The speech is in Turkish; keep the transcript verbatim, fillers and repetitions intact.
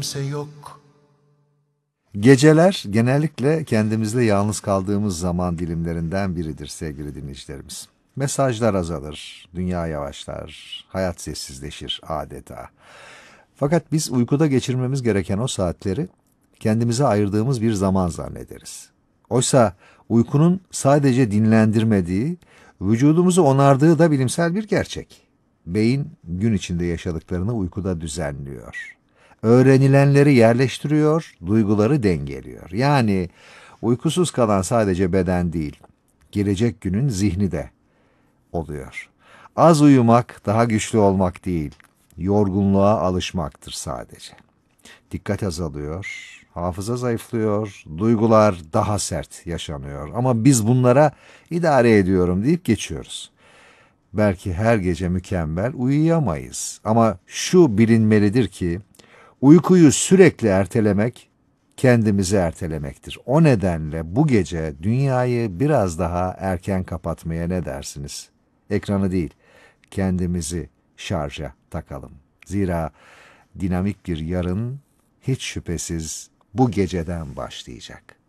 kimse yok. Geceler genellikle kendimizle yalnız kaldığımız zaman dilimlerinden biridir sevgili dinleyicilerimiz. Mesajlar azalır, dünya yavaşlar, hayat sessizleşir adeta. Fakat biz uykuda geçirmemiz gereken o saatleri kendimize ayırdığımız bir zaman zannederiz. Oysa uykunun sadece dinlendirmediği, vücudumuzu onardığı da bilimsel bir gerçek. Beyin gün içinde yaşadıklarını uykuda düzenliyor. Öğrenilenleri yerleştiriyor, duyguları dengeliyor. Yani uykusuz kalan sadece beden değil, gelecek günün zihni de oluyor. Az uyumak daha güçlü olmak değil, yorgunluğa alışmaktır sadece. Dikkat azalıyor, hafıza zayıflıyor, duygular daha sert yaşanıyor. Ama biz bunlara idare ediyorum deyip geçiyoruz. Belki her gece mükemmel uyuyamayız. Ama şu bilinmelidir ki, uykuyu sürekli ertelemek, kendimizi ertelemektir. O nedenle bu gece dünyayı biraz daha erken kapatmaya ne dersiniz? Ekranı değil, kendimizi şarja takalım. Zira dinamik bir yarın hiç şüphesiz bu geceden başlayacak.